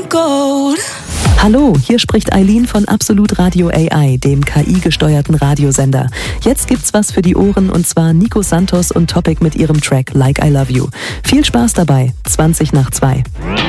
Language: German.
gold. Hallo, hier spricht Eileen von Absolut Radio AI, dem KI-gesteuerten Radiosender. Jetzt gibt's was für die Ohren und zwar Nico Santos und Topic mit ihrem Track Like I Love You. Viel Spaß dabei, 20 nach 2.